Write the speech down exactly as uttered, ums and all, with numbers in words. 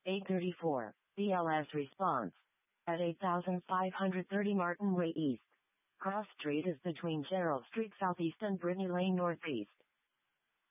eight thirty-four, B L S response. At eight thousand five hundred thirty Martin Way East. Cross Street is between Gerald Street Southeast and Brittany Lane Northeast.